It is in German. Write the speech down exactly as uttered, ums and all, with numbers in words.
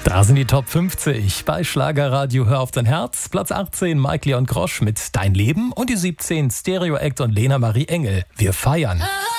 Da sind die Top fünfzig bei Schlagerradio Hör auf dein Herz. Platz achtzehn Mike Leon Grosch mit Dein Leben und die siebzehn Stereo Act und Lena Marie Engel. Wir feiern.